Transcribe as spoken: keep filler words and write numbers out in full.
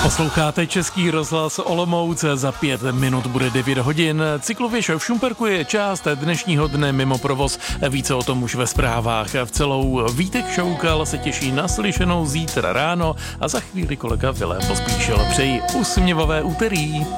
Posloucháte Český rozhlas Olomouc, za pět minut bude devět hodin. Cyklověž v Šumperku je část dnešního dne mimo provoz. Více o tom už ve zprávách. V celou Vítek Šoukal se těší na slyšenou zítra ráno a za chvíli kolega Vilém Pospíšil. Přeji usměvavé úterý.